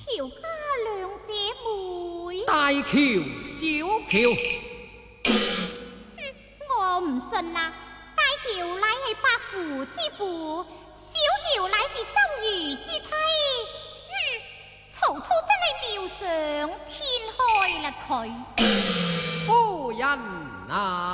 喬家兩姐妹， 大喬、小喬， 我唔信啊！大喬乃係伯父之父，小喬乃是周瑜之妻。曹操真係妙想天開啦佢！ 夫人啊！